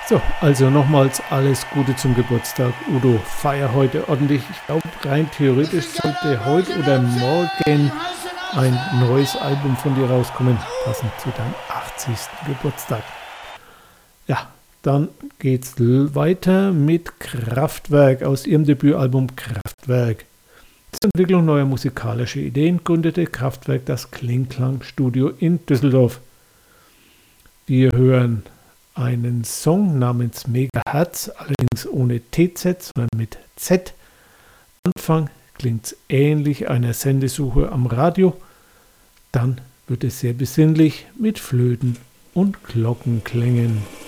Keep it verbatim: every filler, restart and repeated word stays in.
So, also nochmals alles Gute zum Geburtstag. Udo, feier heute ordentlich. Ich glaube, rein theoretisch sollte heute oder morgen ein neues Album von dir rauskommen, passend zu deinem achtzigsten Geburtstag. Ja, dann geht's weiter mit Kraftwerk aus ihrem Debütalbum Kraftwerk. Zur Entwicklung neuer musikalischer Ideen gründete Kraftwerk das Klingklang-Studio in Düsseldorf. Wir hören einen Song namens Megahertz, allerdings ohne T Z, sondern mit Z. Anfang klingt es ähnlich einer Sendesuche am Radio, dann wird es sehr besinnlich mit Flöten und Glockenklängen.